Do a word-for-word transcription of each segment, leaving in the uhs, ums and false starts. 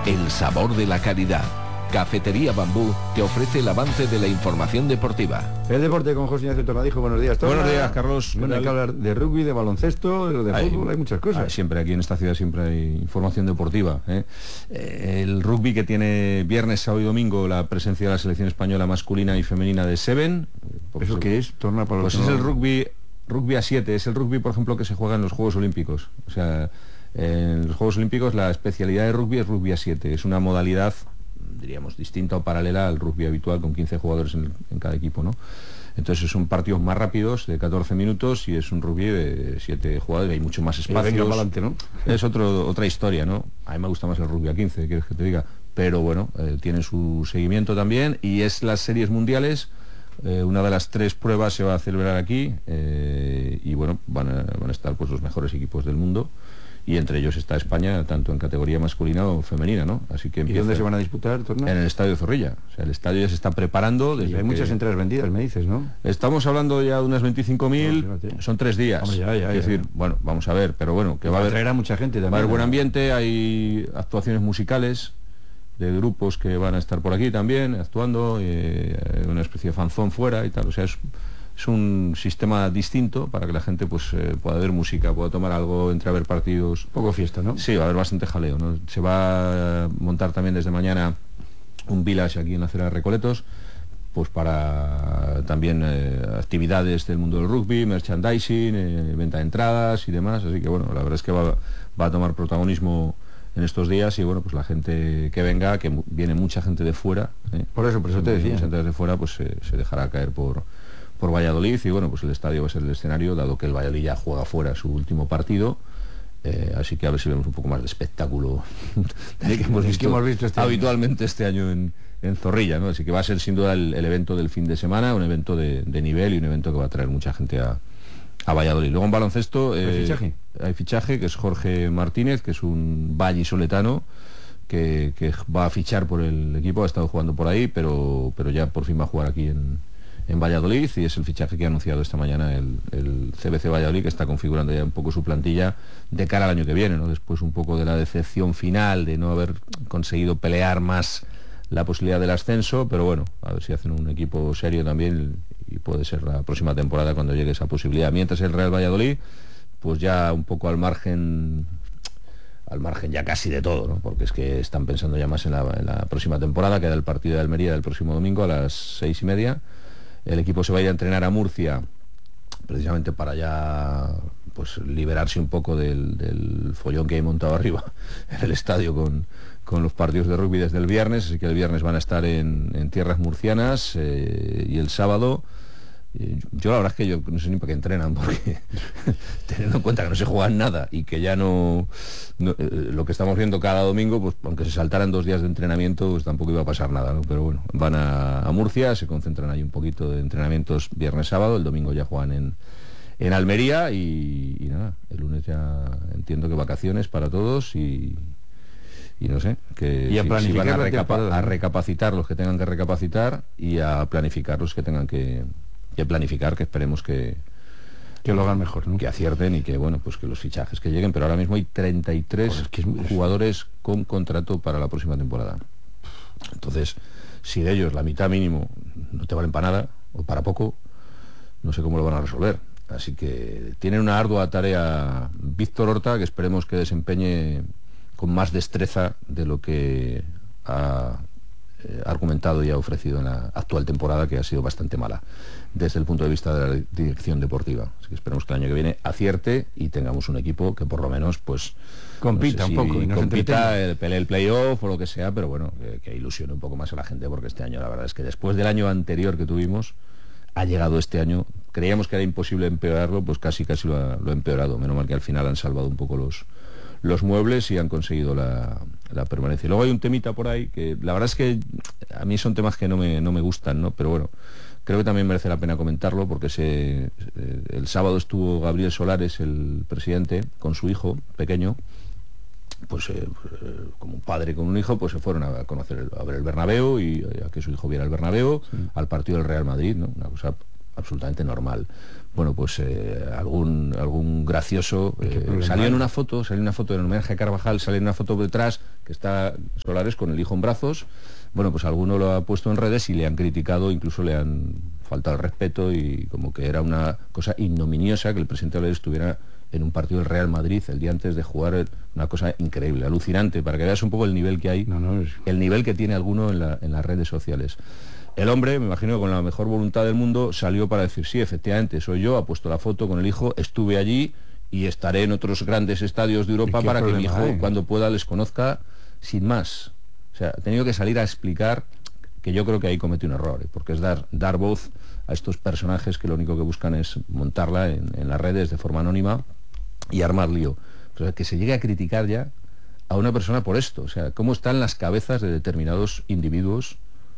el sabor de la calidad. Cafetería Bambú te ofrece el avance de la información deportiva. El deporte con José Ignacio Tornadijo, buenos días. Torna. Buenos días, Carlos. Bueno, hay que hablar de rugby, de baloncesto, de hay, fútbol, hay muchas cosas. Hay, siempre aquí en esta ciudad siempre hay información deportiva. ¿eh? Eh, el rugby que tiene viernes, sábado y domingo la presencia de la selección española masculina y femenina de Seven. ¿Eso qué es? Torna para pues los es el rugby, rugby a siete, es el rugby, por ejemplo, que se juega en los Juegos Olímpicos. O sea, en los Juegos Olímpicos la especialidad de rugby es rugby a siete, es una modalidad, diríamos, distinta o paralela al rugby habitual con quince jugadores en, en cada equipo, ¿no? Entonces son partidos más rápidos de catorce minutos y es un rugby de siete jugadores, hay mucho más espacios. Venga, adelante, ¿no? Es otro, otra historia, ¿no? A mí me gusta más el rugby a quince, ¿quieres que te diga? Pero bueno, eh, tiene su seguimiento también y es las series mundiales. Eh, una de las tres pruebas se va a celebrar aquí eh, y bueno, van a, van a estar pues los mejores equipos del mundo. Y entre ellos está España, tanto en categoría masculina o femenina, ¿no? Así que ¿Y dónde se van a disputar el torneo? En el Estadio Zorrilla. O sea, el estadio ya se está preparando. Desde y hay que... muchas entradas vendidas, me dices, ¿no? Estamos hablando ya de unas veinticinco mil, no, son tres días. Hombre, ya, ya, es ya, decir, ya. bueno, vamos a ver, pero bueno, que va a haber... traer a mucha gente también. Va a haber buen ¿no? ambiente, hay actuaciones musicales de grupos que van a estar por aquí también, actuando, eh, una especie de fanzón fuera y tal, o sea, es... Es un sistema distinto para que la gente pues eh, pueda ver música, pueda tomar algo, entre a ver partidos. Un poco fiesta, ¿no? Sí, va a haber bastante jaleo, ¿no? Se va a montar también desde mañana un village aquí en la acera de Recoletos, pues para también eh, actividades del mundo del rugby, merchandising, eh, venta de entradas y demás. Así que bueno, la verdad es que va, va a tomar protagonismo en estos días y bueno, pues la gente que venga, que viene mucha gente de fuera. ¿eh? Por eso, por eso te decía. Mucha gente de fuera pues eh, se dejará caer por... por Valladolid y bueno, pues el estadio va a ser el escenario, dado que el Valladolid ya juega fuera su último partido, eh, así que a ver si vemos un poco más de espectáculo de que hemos visto, hemos visto este habitualmente año. este año en, en Zorrilla, ¿no? Así que va a ser sin duda el, el evento del fin de semana, un evento de, de nivel y un evento que va a traer mucha gente a, a Valladolid. Luego en baloncesto eh, ¿Hay fichaje? Hay fichaje, que es Jorge Martínez, que es un vallisoletano que, que va a fichar por el equipo, ha estado jugando por ahí, pero, pero ya por fin va a jugar aquí en en Valladolid y es el fichaje que ha anunciado esta mañana el, el C B C Valladolid, que está configurando ya un poco su plantilla de cara al año que viene, ¿no? Después un poco de la decepción final de no haber conseguido pelear más la posibilidad del ascenso, pero bueno, a ver si hacen un equipo serio también y puede ser la próxima temporada cuando llegue esa posibilidad. Mientras el Real Valladolid, pues ya un poco al margen al margen ya casi de todo, ¿no? Porque es que están pensando ya más en la, en la próxima temporada, queda el partido de Almería del próximo domingo a las seis y media. El equipo se va a ir a entrenar a Murcia precisamente para ya pues liberarse un poco del, del follón que hay montado arriba en el estadio con, con los partidos de rugby desde el viernes, así que el viernes van a estar en, en tierras murcianas eh, y el sábado eh, yo la verdad es que yo no sé ni para qué entrenan, porque teniendo en cuenta que no se juegan nada y que ya no, no eh, lo que estamos viendo cada domingo, pues aunque se saltaran dos días de entrenamiento pues tampoco iba a pasar nada, ¿no? Pero bueno, van a, a Murcia, se concentran ahí un poquito de entrenamientos viernes, sábado, el domingo ya juegan en, en Almería y, y nada, el lunes ya entiendo que vacaciones para todos y y no sé, que y a si, si van a, recapa a recapacitar los que tengan que recapacitar y a planificar los que tengan que que planificar, que esperemos que que lo hagan mejor, ¿no? Que acierten y que bueno, pues que los fichajes que lleguen, pero ahora mismo hay treinta y tres pues es que es, jugadores con contrato para la próxima temporada. Entonces, si de ellos la mitad mínimo no te valen para nada o para poco, no sé cómo lo van a resolver. Así que tienen una ardua tarea Víctor Horta, que esperemos que desempeñe con más destreza de lo que ha eh, argumentado y ha ofrecido en la actual temporada, que ha sido bastante mala desde el punto de vista de la dirección deportiva. Así que esperemos que el año que viene acierte y tengamos un equipo que por lo menos pues compita no sé si un poco y nos compita, el, pelee el playoff o lo que sea, pero bueno, que, que ilusione un poco más a la gente, porque este año la verdad es que después del año anterior que tuvimos, ha llegado este año, creíamos que era imposible empeorarlo, pues casi casi lo ha, lo ha empeorado. Menos mal que al final han salvado un poco los los muebles y han conseguido la, la permanencia. Y luego hay un temita por ahí que la verdad es que a mí son temas que no me, no me gustan, ¿no? Pero bueno, creo que también merece la pena comentarlo, porque se, el sábado estuvo Gabriel Solares, el presidente, con su hijo pequeño, pues eh, como un padre con un hijo, pues se fueron a conocer, a ver el Bernabéu y a que su hijo viera el Bernabéu, sí, al partido del Real Madrid, ¿no? Una cosa absolutamente normal. Bueno, pues eh, algún algún gracioso eh, salió en una foto, salió en una foto en homenaje a Carvajal, salió en una foto detrás que está Solares con el hijo en brazos. Bueno, pues alguno lo ha puesto en redes y le han criticado, incluso le han faltado el respeto y como que era una cosa ignominiosa que el presidente Solares estuviera en un partido del Real Madrid el día antes de jugar, una cosa increíble, alucinante, para que veas un poco el nivel que hay, no, no, es... el nivel que tiene alguno en, la, en las redes sociales. El hombre, me imagino que con la mejor voluntad del mundo, salió para decir, sí, efectivamente, soy yo, ha puesto la foto con el hijo, estuve allí y estaré en otros grandes estadios de Europa para que mi hijo, hay? cuando pueda, les conozca sin más. O sea, ha tenido que salir a explicar, que yo creo que ahí comete un error, ¿eh? Porque es dar, dar voz a estos personajes que lo único que buscan es montarla en, en las redes de forma anónima y armar lío. O sea, que se llegue a criticar ya a una persona por esto. O sea, cómo están las cabezas de determinados individuos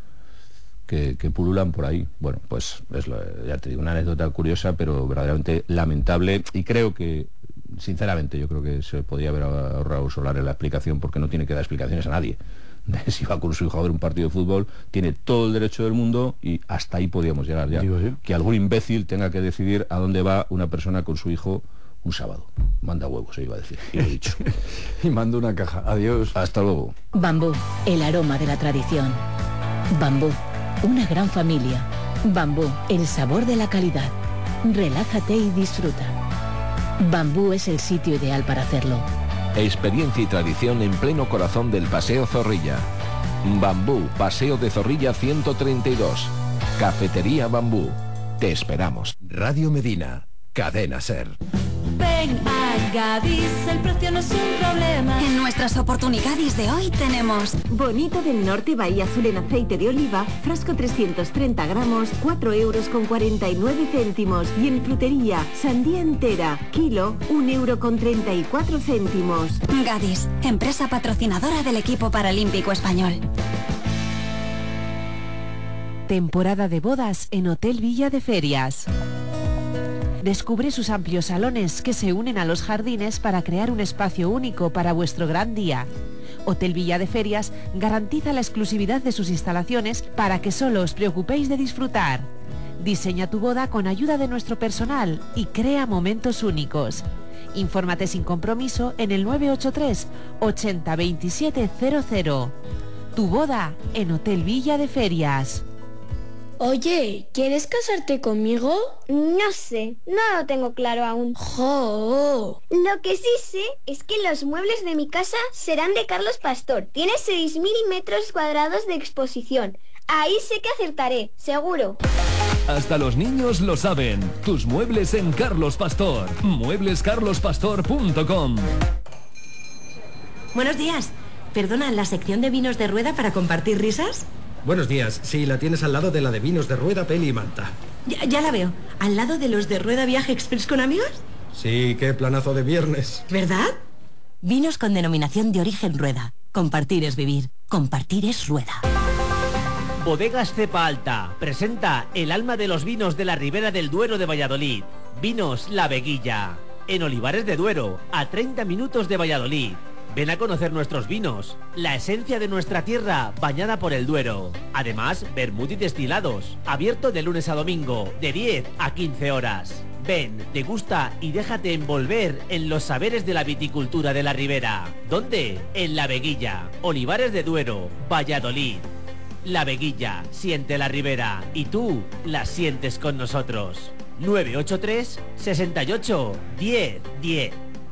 que, que pululan por ahí. Bueno, pues es lo, ya te digo, una anécdota curiosa, pero verdaderamente lamentable. Y creo que, sinceramente, yo creo que se podía haber ahorrado Solares la explicación, porque no tiene que dar explicaciones a nadie. Si va con su hijo a ver un partido de fútbol, tiene todo el derecho del mundo y hasta ahí podíamos llegar ya. Digo, ¿sí? Que algún imbécil tenga que decidir a dónde va una persona con su hijo un sábado. Manda huevos, se iba a decir, y lo he dicho. Y mando una caja. Adiós. Hasta luego. Bambú, el aroma de la tradición. Bambú, una gran familia. Bambú, el sabor de la calidad. Relájate y disfruta. Bambú es el sitio ideal para hacerlo. Experiencia y tradición en pleno corazón del Paseo Zorrilla. Bambú, Paseo de Zorrilla ciento treinta y dos. Cafetería Bambú. Te esperamos. Radio Medina, Cadena Ser. Ven a Gadis, el precio no es un problema. En nuestras oportunidades de hoy tenemos Bonito del Norte Bahía Azul en aceite de oliva, frasco trescientos treinta gramos, cuatro euros con cuarenta y nueve céntimos. Y en frutería, sandía entera, kilo, un euro con treinta y cuatro céntimos. Gadis, empresa patrocinadora del equipo paralímpico español. Temporada de bodas en Hotel Villa de Ferias. Descubre sus amplios salones que se unen a los jardines para crear un espacio único para vuestro gran día. Hotel Villa de Ferias garantiza la exclusividad de sus instalaciones para que solo os preocupéis de disfrutar. Diseña tu boda con ayuda de nuestro personal y crea momentos únicos. Infórmate sin compromiso en el nueve ocho tres ochenta veintisiete cero cero. Tu boda en Hotel Villa de Ferias. Oye, ¿quieres casarte conmigo? No sé, no lo tengo claro aún. ¡Jo! Lo que sí sé es que los muebles de mi casa serán de Carlos Pastor. Tiene seis mil metros cuadrados de exposición. Ahí sé que acertaré, seguro. Hasta los niños lo saben. Tus muebles en Carlos Pastor. muebles carlos pastor punto com. Buenos días. Perdona, ¿la sección de vinos de rueda para compartir risas? Buenos días, sí, la tienes al lado de la de vinos de rueda, peli y manta. Ya, ya la veo, ¿al lado de los de rueda viaje express con amigos? Sí, qué planazo de viernes. ¿Verdad? Vinos con denominación de origen rueda. Compartir es vivir, compartir es rueda. Bodegas Cepa Alta presenta el alma de los vinos de la Ribera del Duero de Valladolid. Vinos La Veguilla. En Olivares de Duero, a treinta minutos de Valladolid. Ven a conocer nuestros vinos, la esencia de nuestra tierra bañada por el Duero. Además, vermut y destilados, abierto de lunes a domingo, de diez a quince horas. Ven, degusta y déjate envolver en los saberes de la viticultura de la Ribera. ¿Dónde? En La Veguilla, Olivares de Duero, Valladolid. La Veguilla, siente la Ribera y tú la sientes con nosotros. nueve ocho tres sesenta y ocho diez diez.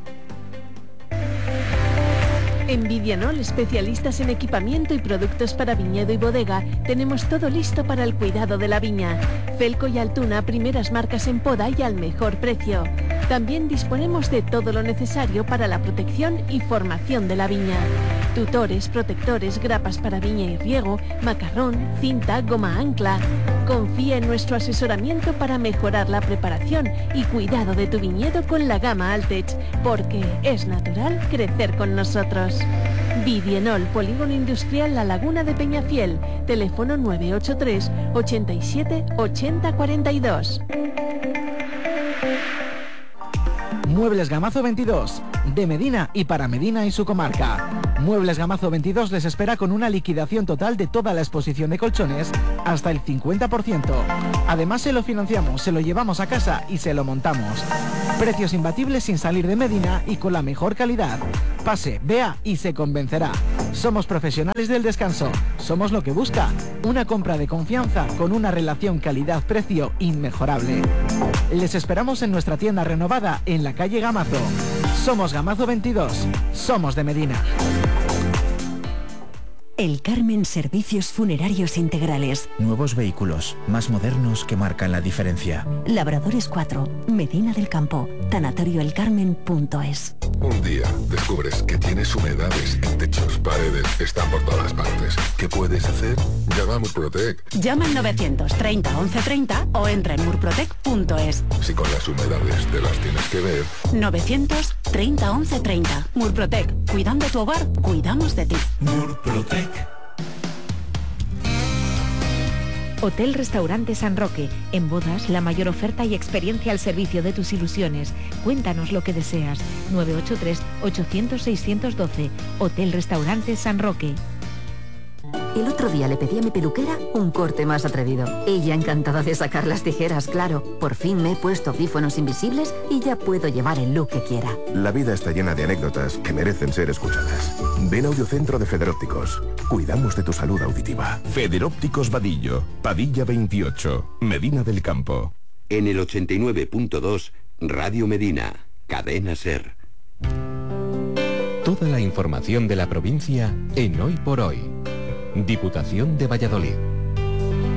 En Vidianol, especialistas en equipamiento y productos para viñedo y bodega, tenemos todo listo para el cuidado de la viña. Felco y Altuna, primeras marcas en poda y al mejor precio. También disponemos de todo lo necesario para la protección y formación de la viña. Tutores, protectores, grapas para viña y riego, macarrón, cinta, goma ancla. Confía en nuestro asesoramiento para mejorar la preparación y cuidado de tu viñedo con la gama Altech, porque es natural crecer con nosotros. Vidienol, Polígono Industrial La Laguna de Peñafiel, teléfono nueve ocho tres ochenta y siete ochenta cuarenta y dos. Muebles Gamazo veintidós, de Medina y para Medina y su comarca. Muebles Gamazo veintidós les espera con una liquidación total de toda la exposición de colchones hasta el cincuenta por ciento. Además se lo financiamos, se lo llevamos a casa y se lo montamos. Precios imbatibles sin salir de Medina y con la mejor calidad. Pase, vea y se convencerá. Somos profesionales del descanso. Somos lo que busca. Una compra de confianza con una relación calidad-precio inmejorable. Les esperamos en nuestra tienda renovada en la calle Gamazo. Somos Gamazo veintidós. Somos de Medina. El Carmen Servicios Funerarios Integrales. Nuevos vehículos, más modernos, que marcan la diferencia. Labradores cuatro, Medina del Campo, tanatorioelcarmen punto es. Un día descubres que tienes humedades en techos, paredes, están por todas partes. ¿Qué puedes hacer? Llama a Murprotec. Llama al novecientos treinta once treinta o entra en murprotec punto es. Si con las humedades te las tienes que ver. novecientos treinta once treinta. Murprotec. Cuidando tu hogar, cuidamos de ti. Murprotec. Hotel Restaurante San Roque. En bodas, la mayor oferta y experiencia al servicio de tus ilusiones. Cuéntanos lo que deseas. nueve ocho tres, ochocientos, seiscientos doce. Hotel Restaurante San Roque. El otro día le pedí a mi peluquera un corte más atrevido. Ella encantada de sacar las tijeras, claro. Por fin me he puesto audífonos invisibles y ya puedo llevar el look que quiera. La vida está llena de anécdotas que merecen ser escuchadas. Ven a Audiocentro de Federópticos. Cuidamos de tu salud auditiva. Federópticos Vadillo, Padilla veintiocho, Medina del Campo. En el ochenta y nueve punto dos, Radio Medina, Cadena SER. Toda la información de la provincia en Hoy por Hoy. Diputación de Valladolid.